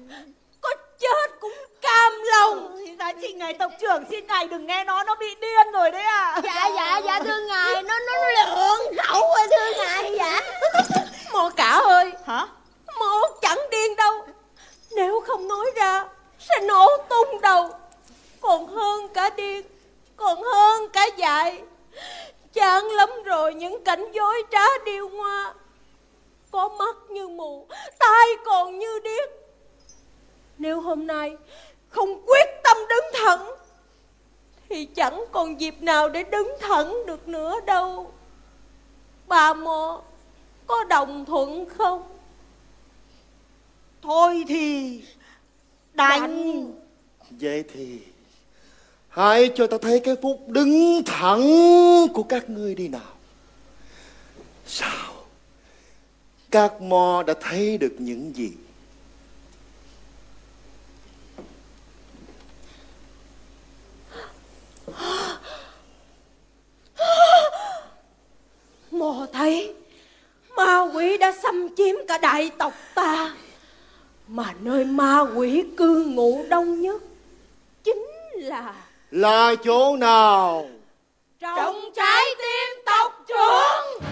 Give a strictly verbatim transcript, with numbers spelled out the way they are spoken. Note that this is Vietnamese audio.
có chết cũng cam lòng. Dạ chị ngài tộc trưởng, xin ngài đừng nghe nó, nó bị điên rồi đấy ạ. Dạ dạ dạ thưa ngài, nó nó lượng khẩu rồi thưa ngài. Dạ Mò Cả ơi. Hả? Mò chẳng điên đâu, nếu không nói ra sẽ nổ tung đầu. Còn hơn cả điên, còn hơn cả dại. Chán lắm rồi những cảnh dối trá điêu ngoa. Có mắt như mù, tai còn như điếc. Nếu hôm nay không quyết tâm đứng thẳng thì chẳng còn dịp nào để đứng thẳng được nữa đâu. Bà Mò có đồng thuận không? Thôi thì đành. Vậy thì hãy cho ta thấy cái phút đứng thẳng của các ngươi đi nào. Sao? Các Mo đã thấy được những gì? Mò thấy ma quỷ đã xâm chiếm cả đại tộc ta. Mà nơi ma quỷ cư ngụ đông nhất chính là Là chỗ nào? trong trái tim tộc trưởng.